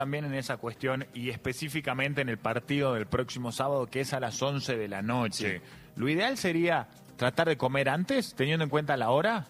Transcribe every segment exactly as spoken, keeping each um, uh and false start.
También en esa cuestión y específicamente en el partido del próximo sábado, que es a las once de la noche. Sí. ¿Lo ideal sería tratar de comer antes, teniendo en cuenta la hora?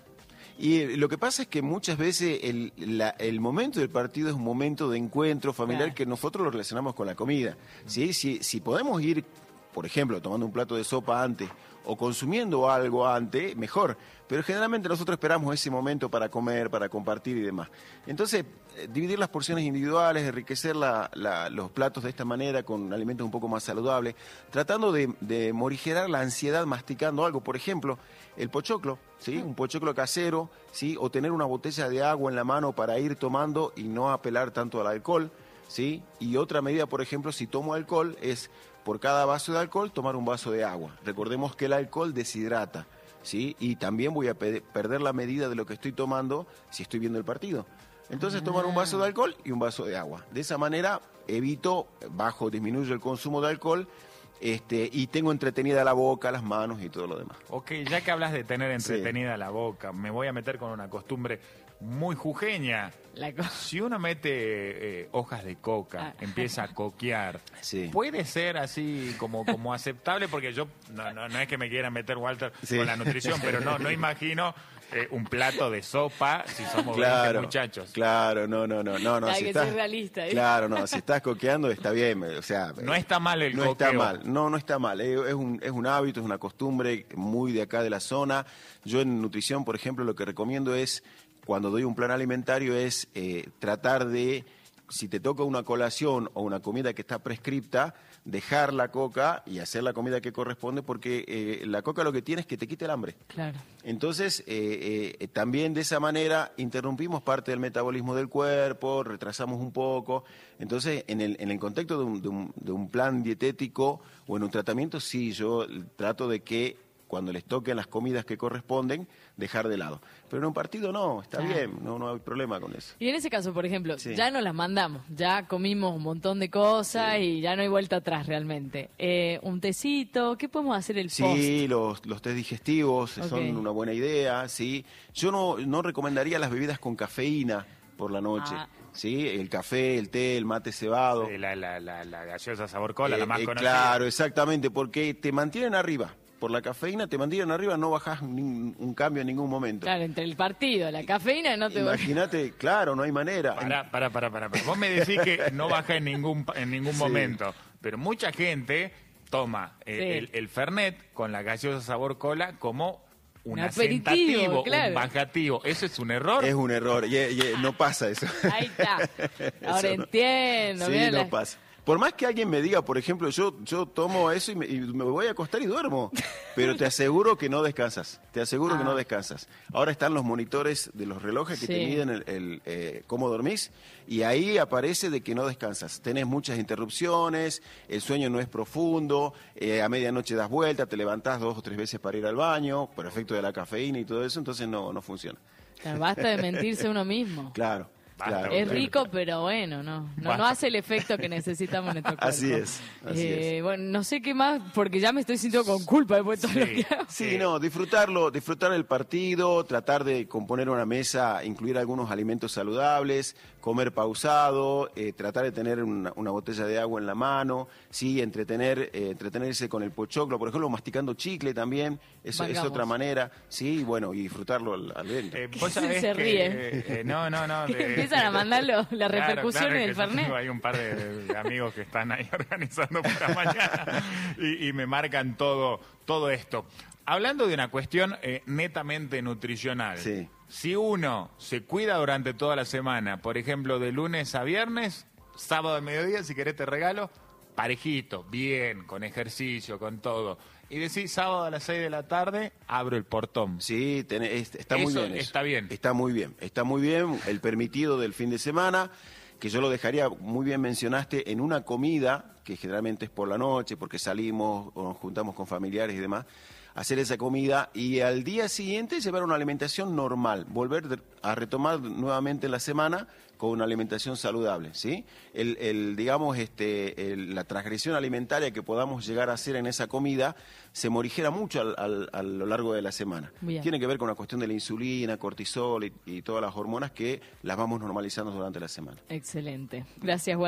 Y lo que pasa es que muchas veces el, la, el momento del partido es un momento de encuentro familiar, claro, que nosotros lo relacionamos con la comida. ¿Sí? Si, si podemos ir, por ejemplo, tomando un plato de sopa antes o consumiendo algo antes, mejor. Pero generalmente nosotros esperamos ese momento para comer, para compartir y demás. Entonces, eh, dividir las porciones individuales, enriquecer la, la, los platos de esta manera con alimentos un poco más saludables, tratando de, de morigerar la ansiedad masticando algo. Por ejemplo, el pochoclo, ¿sí? Un pochoclo casero, ¿sí? O tener una botella de agua en la mano para ir tomando y no apelar tanto al alcohol, ¿sí? Y otra medida, por ejemplo, si tomo alcohol, es por cada vaso de alcohol tomar un vaso de agua. Recordemos que el alcohol deshidrata, ¿sí? Y también voy a pe- perder la medida de lo que estoy tomando si estoy viendo el partido. Entonces, tomar un vaso de alcohol y un vaso de agua. De esa manera evito, bajo, disminuyo el consumo de alcohol. Este, y tengo entretenida la boca, las manos y todo lo demás. Ok, ya que hablas de tener entretenida sí. la boca, me voy a meter con una costumbre muy jujeña. La co si uno mete eh, hojas de coca, ah. empieza a coquear, sí. puede ser así como, como aceptable, porque yo, no, no, no es que me quiera meter, Walter, sí. con la nutrición, pero no, no imagino eh, un plato de sopa si somos claro, veinte muchachos. Claro, no, no, no, no, no. Hay si que estás, ser realista. ¿eh? Claro, no, si estás coqueando está bien, o sea. No está mal el no coqueo. No está mal, no, no está mal, es, es, un, es un hábito, es una costumbre muy de acá de la zona. Yo en nutrición, por ejemplo, lo que recomiendo es, cuando doy un plan alimentario, es eh, tratar de, si te toca una colación o una comida que está prescripta, dejar la coca y hacer la comida que corresponde, porque eh, la coca lo que tiene es que te quite el hambre. Claro. Entonces, eh, eh, también de esa manera interrumpimos parte del metabolismo del cuerpo, retrasamos un poco. Entonces, en el, en el contexto de un, de, un, de un plan dietético o en un tratamiento, sí, yo trato de que cuando les toquen las comidas que corresponden, dejar de lado. Pero en un partido no, está claro. bien, no, no hay problema con eso. Y en ese caso, por ejemplo, sí. ya nos las mandamos, ya comimos un montón de cosas sí. y ya no hay vuelta atrás realmente. Eh, un tecito, ¿qué podemos hacer el sí, post? Sí, los, los tés digestivos okay. son una buena idea, sí. Yo no, no recomendaría las bebidas con cafeína por la noche. Ah. Sí, el café, el té, el mate cebado. Sí, la, la, la, la gaseosa sabor cola, eh, la más eh, conocida. Claro, exactamente, porque te mantienen arriba. Por la cafeína te mantienen arriba, no bajás ni, un cambio en ningún momento. Claro, entre el partido, la cafeína no te... Imagínate, claro, no hay manera. Pará, pará, pará, pará. Vos me decís que no baja en ningún, en ningún sí. momento, pero mucha gente toma eh, sí. el, el Fernet con la gaseosa sabor cola como un, un asentativo, claro. un bajativo. ¿Eso es un error? Es un error, y, y, no pasa eso. Ahí está. Ahora eso entiendo. No. Sí, no la... pasa. Por más que alguien me diga, por ejemplo, yo yo tomo eso y me, y me voy a acostar y duermo, pero te aseguro que no descansas, te aseguro ah. que no descansas. Ahora están los monitores de los relojes que sí. te miden el, el, eh, cómo dormís y ahí aparece de que no descansas. Tenés muchas interrupciones, el sueño no es profundo, eh, a medianoche das vuelta, te levantás dos o tres veces para ir al baño, por efecto de la cafeína y todo eso, entonces no, no funciona. Claro, basta de mentirse uno mismo. Claro. Claro, es rico, pero bueno, no no, no hace el efecto que necesitamos en nuestro cuerpo. Así es. Así eh, es. Bueno, no sé qué más, porque ya me estoy sintiendo con culpa después de todo sí. lo que hago. Sí, no, disfrutarlo, disfrutar el partido, tratar de componer una mesa, incluir algunos alimentos saludables, comer pausado, eh, tratar de tener una, una botella de agua en la mano, sí, entretener, eh, entretenerse con el pochoclo, por ejemplo, masticando chicle también, eso es otra manera, sí, y bueno, y disfrutarlo al, al evento. Eh, ¿Vos sabés se que, ríe? Eh, eh, no, no, no. De, Empiezan a mandarlo, las claro, repercusiones claro, del Fernet. Hay un par de, de amigos que están ahí organizando para mañana y, y me marcan todo, todo esto. Hablando de una cuestión eh, netamente nutricional, sí. si uno se cuida durante toda la semana, por ejemplo, de lunes a viernes, sábado al mediodía, si querés te regalo, parejito, bien, con ejercicio, con todo. Y decís, sábado a las seis de la tarde, abro el portón. Sí, tenés, está muy eso bien. Eso. Está bien. Está muy bien, está muy bien. El permitido del fin de semana, que yo lo dejaría, muy bien mencionaste, en una comida, que generalmente es por la noche, porque salimos o nos juntamos con familiares y demás, hacer esa comida y al día siguiente llevar una alimentación normal, volver a retomar nuevamente la semana con una alimentación saludable, ¿sí? El, el digamos, este, el, la transgresión alimentaria que podamos llegar a hacer en esa comida se morigera mucho al, al, a lo largo de la semana. Bien. Tiene que ver con la cuestión de la insulina, cortisol y, y todas las hormonas que las vamos normalizando durante la semana. Excelente. Gracias, Walter.